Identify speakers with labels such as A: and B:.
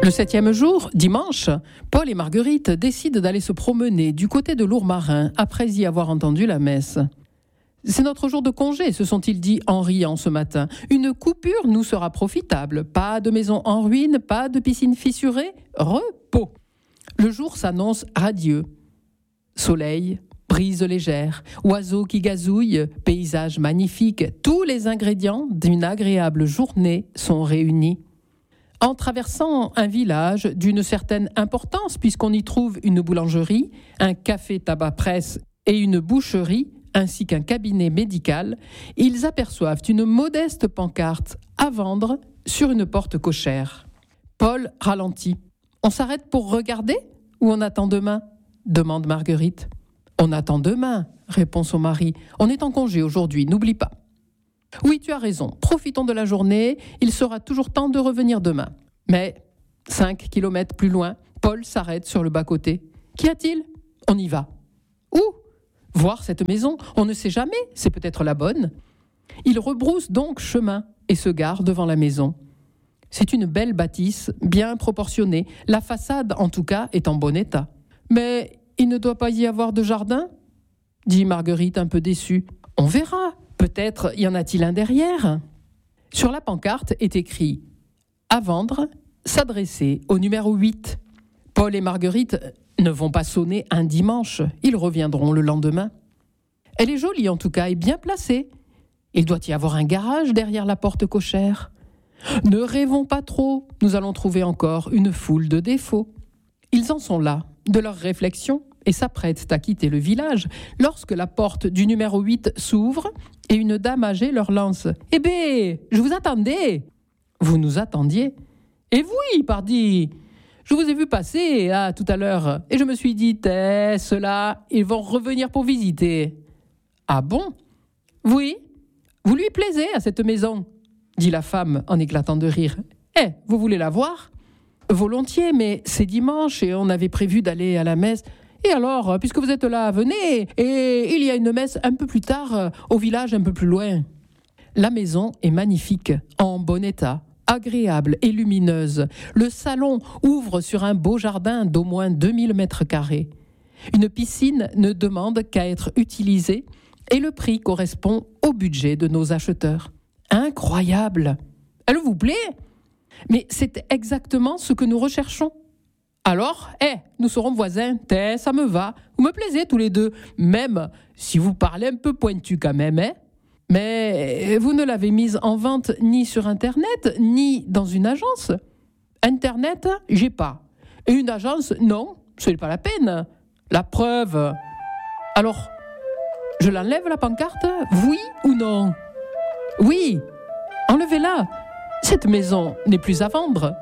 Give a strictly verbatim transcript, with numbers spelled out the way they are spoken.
A: Le septième jour, dimanche, Paul et Marguerite décident d'aller se promener du côté de Lourmarin après y avoir entendu la messe. « C'est notre jour de congé », se sont-ils dit en riant ce matin. « Une coupure nous sera profitable. Pas de maison en ruine, pas de piscine fissurée, repos. » Le jour s'annonce radieux. Soleil, brise légère, oiseaux qui gazouillent, paysage magnifique. Tous les ingrédients d'une agréable journée sont réunis. En traversant un village d'une certaine importance, puisqu'on y trouve une boulangerie, un café-tabac-presse et une boucherie, ainsi qu'un cabinet médical, ils aperçoivent une modeste pancarte à vendre sur une porte cochère. Paul ralentit. « On s'arrête pour regarder ou on attend demain ?» demande Marguerite. « On attend demain », répond son mari. « On est en congé aujourd'hui, n'oublie pas. » « Oui, tu as raison. Profitons de la journée. Il sera toujours temps de revenir demain. » Mais, cinq kilomètres plus loin, Paul s'arrête sur le bas-côté. « Qu'y a-t-il ? On y va. »« Où ? Voir cette maison. On ne sait jamais. C'est peut-être la bonne. » Il rebrousse donc chemin et se gare devant la maison. C'est une belle bâtisse, bien proportionnée. La façade, en tout cas, est en bon état. « Mais il ne doit pas y avoir de jardin ?» dit Marguerite un peu déçue. « On verra. Peut-être y en a-t-il un derrière ?» Sur la pancarte est écrit « À vendre, s'adresser au numéro huit. » Paul et Marguerite ne vont pas sonner un dimanche. Ils reviendront le lendemain. Elle est jolie en tout cas et bien placée. Il doit y avoir un garage derrière la porte cochère. Ne rêvons pas trop, nous allons trouver encore une foule de défauts. Ils en sont là, de leurs réflexions, et s'apprêtent à quitter le village lorsque la porte du numéro huit s'ouvre et une dame âgée leur lance « Eh bé, je vous attendais !»« Vous nous attendiez ?»« Et oui, pardi ! Je vous ai vu passer là tout à l'heure et je me suis dit « Eh, ceux-là, ils vont revenir pour visiter. »« Ah bon ? Oui, vous lui plaisez à cette maison ?» dit la femme en éclatant de rire. « Eh, vous voulez la voir ? » ?»« Volontiers, mais c'est dimanche et on avait prévu d'aller à la messe. » « Et alors, puisque vous êtes là, venez, et il y a une messe un peu plus tard, au village un peu plus loin. » La maison est magnifique, en bon état, agréable et lumineuse. Le salon ouvre sur un beau jardin d'au moins deux mille mètres carrés. Une piscine ne demande qu'à être utilisée et le prix correspond au budget de nos acheteurs. Incroyable ! Elle vous plaît ? Mais c'est exactement ce que nous recherchons. Alors, eh, nous serons voisins, t'es, ça me va. Vous me plaisez tous les deux, même si vous parlez un peu pointu quand même, hein. Mais vous ne l'avez mise en vente ni sur Internet, ni dans une agence. Internet, j'ai pas. Et une agence, non, ce n'est pas la peine. La preuve. Alors, je l'enlève la pancarte, oui ou non ? Oui, enlevez-la. Cette maison n'est plus à vendre.